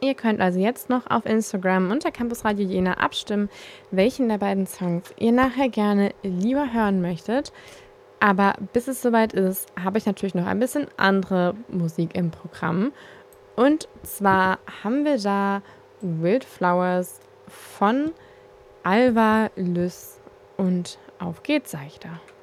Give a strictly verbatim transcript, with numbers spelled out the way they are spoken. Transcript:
Ihr könnt also jetzt noch auf Instagram unter Campus Radio Jena abstimmen, welchen der beiden Songs ihr nachher gerne lieber hören möchtet. Aber bis es soweit ist, habe ich natürlich noch ein bisschen andere Musik im Programm. Und zwar haben wir da Wildflowers von Alva Lys und Auf geht's, sag ich da.